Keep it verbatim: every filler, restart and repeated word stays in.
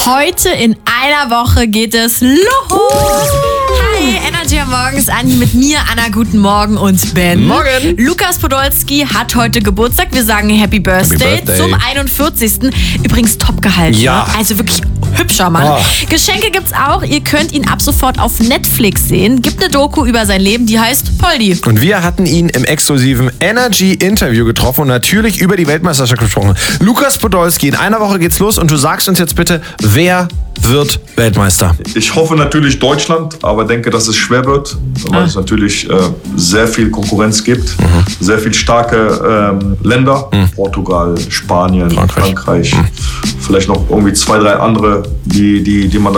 Heute in einer Woche geht es los. Hi, Energy am Morgens, Andi mit mir, Anna, guten Morgen und Ben. Morgen. Lukas Podolski hat heute Geburtstag. Wir sagen Happy Birthday, Happy Birthday. zum einundvierzigsten Übrigens top gehalten. Ja. Ne? Also wirklich hübscher Mann. Oh. Geschenke gibt's auch. Ihr könnt ihn ab sofort auf Netflix sehen. Gibt eine Doku über sein Leben, die heißt Poldi. Und wir hatten ihn im exklusiven Energy-Interview getroffen und natürlich über die Weltmeisterschaft gesprochen. Lukas Podolski, in einer Woche geht's los und du sagst uns jetzt bitte, wer wird Weltmeister? Ich hoffe natürlich Deutschland, aber denke, dass es schwer wird, weil Ah. es natürlich äh, sehr viel Konkurrenz gibt, Mhm. sehr viel starke ähm, Länder, Portugal, Spanien, Frankreich. Frankreich, vielleicht noch irgendwie zwei, drei andere, die, die, die man